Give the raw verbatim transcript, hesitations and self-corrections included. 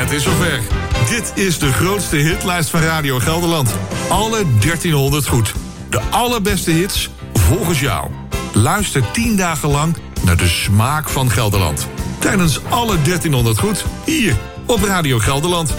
Het is zover. Dit is de grootste hitlijst van Radio Gelderland. Alle dertienhonderd goed. De allerbeste hits volgens jou. Luister tien dagen lang naar de smaak van Gelderland. Tijdens alle dertienhonderd goed, hier op Radio Gelderland.